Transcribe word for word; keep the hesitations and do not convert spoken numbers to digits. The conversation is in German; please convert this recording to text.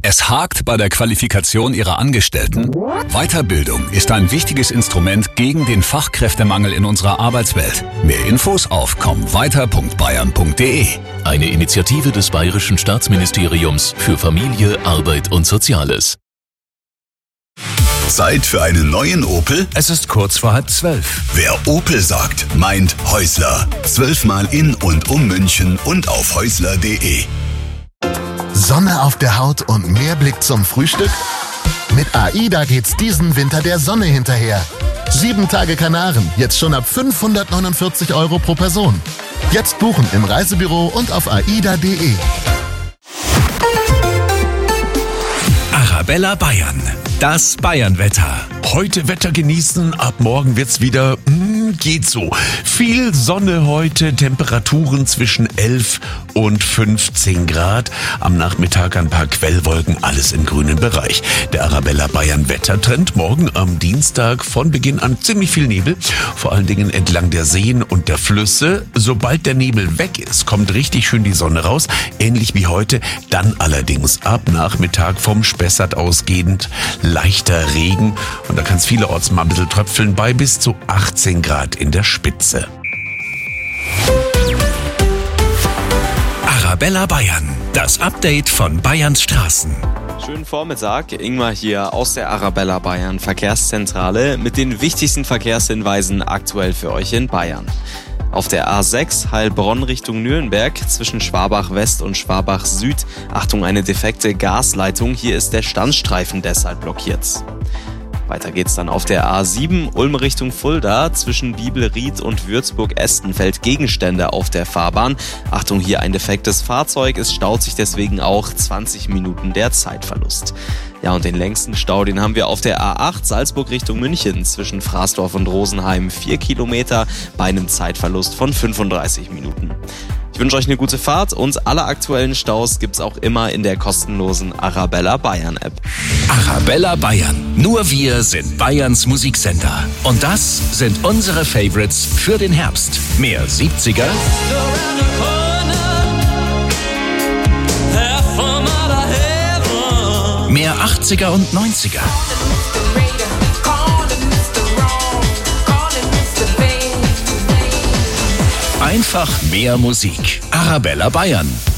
Es hakt bei der Qualifikation Ihrer Angestellten? Weiterbildung ist ein wichtiges Instrument gegen den Fachkräftemangel in unserer Arbeitswelt. Mehr Infos auf komm weiter punkt bayern punkt de. Eine Initiative des Bayerischen Staatsministeriums für Familie, Arbeit und Soziales. Zeit für einen neuen Opel? Es ist kurz vor halb zwölf. Wer Opel sagt, meint Häusler. Zwölfmal in und um München und auf häusler punkt de. Sonne auf der Haut und mehr Blick zum Frühstück? Mit AIDA geht's diesen Winter der Sonne hinterher. Sieben Tage Kanaren, jetzt schon ab fünfhundertneunundvierzig Euro pro Person. Jetzt buchen im Reisebüro und auf aida punkt de. Arabella Bayern, das Bayernwetter. Heute Wetter genießen, ab morgen wird's wieder, mm, geht so. Viel Sonne heute, Temperaturen zwischen elf und fünfzehn Grad. Am Nachmittag ein paar Quellwolken, alles im grünen Bereich. Der Arabella Bayern Wettertrend morgen am Dienstag von Beginn an ziemlich viel Nebel, vor allen Dingen entlang der Seen und der Flüsse. Sobald der Nebel weg ist, kommt richtig schön die Sonne raus, ähnlich wie heute. Dann allerdings ab Nachmittag vom Spessart ausgehend leichter Regen und da kann es vielerorts mal ein bisschen tröpfeln bei bis zu achtzehn Grad in der Spitze. Arabella Bayern, das Update von Bayerns Straßen. Schönen Vormittag, Ingmar hier aus der Arabella Bayern Verkehrszentrale mit den wichtigsten Verkehrshinweisen aktuell für euch in Bayern. Auf der A sechs Heilbronn Richtung Nürnberg zwischen Schwabach West und Schwabach Süd. Achtung, eine defekte Gasleitung. Hier ist der Standstreifen deshalb blockiert. Weiter geht's dann auf der A sieben Ulm Richtung Fulda zwischen Bibelried und Würzburg-Estenfeld Gegenstände auf der Fahrbahn. Achtung, hier ein defektes Fahrzeug. Es staut sich deswegen auch zwanzig Minuten der Zeitverlust. Ja, und den längsten Stau, den haben wir auf der A acht Salzburg Richtung München zwischen Fraßdorf und Rosenheim. Vier Kilometer bei einem Zeitverlust von fünfunddreißig Minuten. Ich wünsche euch eine gute Fahrt und alle aktuellen Staus gibt's auch immer in der kostenlosen Arabella Bayern App. Arabella Bayern, nur wir sind Bayerns Musiksender. Und das sind unsere Favorites für den Herbst. Mehr siebziger, mehr achtziger und neunziger. Einfach mehr Musik. Arabella Bayern.